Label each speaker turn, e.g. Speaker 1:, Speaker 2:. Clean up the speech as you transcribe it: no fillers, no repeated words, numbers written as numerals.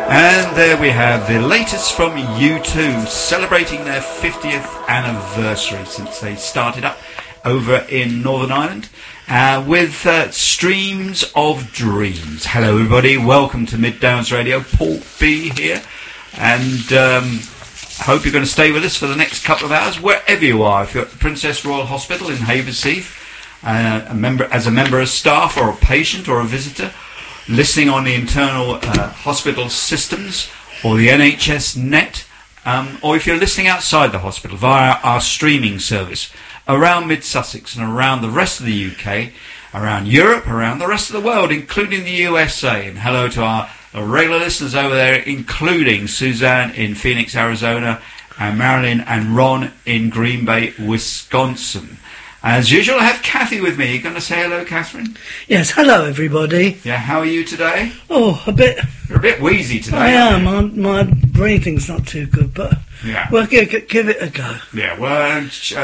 Speaker 1: And there we have the latest from U2, celebrating their 50th anniversary since they started up over in Northern Ireland with Streams of Dreams. Hello everybody, welcome to Mid Downs Radio. Paul B here, and hope you're going to stay with us for the next couple of hours wherever you are. If you're at the Princess Royal Hospital in Haversith, as a member of staff or a patient or a visitor, listening on the internal hospital systems or the NHS net, or if you're listening outside the hospital via our streaming service around Mid-Sussex and around the rest of the UK, around Europe, around the rest of the world, including the USA. And hello to our regular listeners over there, including Suzanne in Phoenix, Arizona, and Marilyn and Ron in Green Bay, Wisconsin. As usual, I have Kathy with me. You going to say hello, Catherine?
Speaker 2: Yes, hello everybody.
Speaker 1: Yeah, how are you today?
Speaker 2: Oh, a bit...
Speaker 1: You're a bit wheezy today.
Speaker 2: I am. My breathing's not too good, but
Speaker 1: yeah,
Speaker 2: we'll give it a go.
Speaker 1: Yeah, well,